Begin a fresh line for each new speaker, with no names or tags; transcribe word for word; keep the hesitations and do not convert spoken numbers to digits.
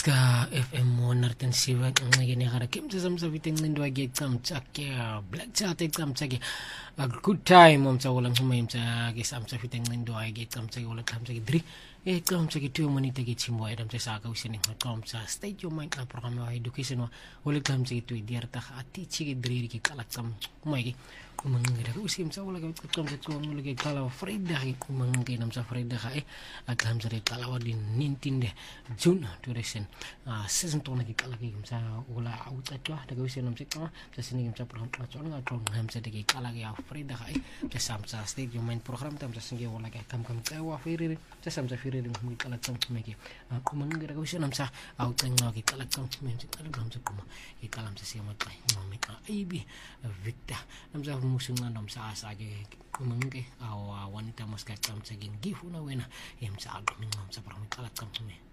Ska F M one oh seven ngene gara kim tsamsa vitengcindo agecamtsake black chat ecamtsake a good time umtsa wala ngumemtsa ke samtsa vitengcindo agecamtsake wala camtsake three ecamtsake two minute ke chimbo edam tsaka usini ngacamtsa state your mind program wa education wa wala camtsake two diarta ati chike three ke kalakam kumai kumangere usimtsa wala camtsake tsongo ke kala Friday kumangere namtsa Friday e agamtsa kala wa din nintinde June duration ah season tona ke kala ke msa wala utlatwa daga usini namtsa sa sini msa program tlatwa nga tong namtsa ke kala ke Friday e sa samtsa state your mind program tamsa singe wala ke kam kam tsawa firiri sa samtsa firiri ngum kala tsameke kumangere daga usini namtsa autsenga ke kala tsameke kala namtsa kuma ke kala msa sima kai ngomeka ibi victor namtsa musinga namtsa asake kumangke awa wanita maska tsamsa gifuna wena yamsa agminga namtsa program kala tsameke